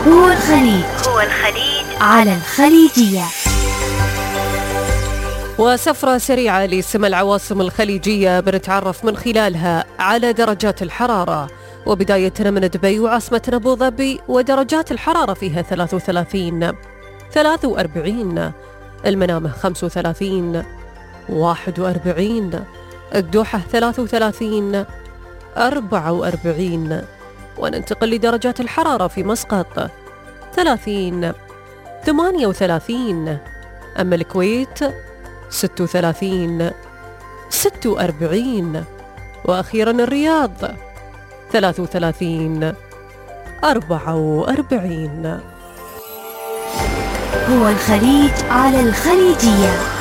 هو الخليج على الخليجية. وسفرة سريعة لسمى العواصم الخليجية بنتعرف من خلالها على درجات الحرارة، وبداية من دبي وعاصمة أبو ظبي ودرجات الحرارة فيها 33 43، المنامة 35 41، الدوحة 33 44. وننتقل لدرجات الحرارة في مسقط 30 38، أما الكويت 36 46، وأخيرا الرياض 33 44. هو الخليج على الخليجية.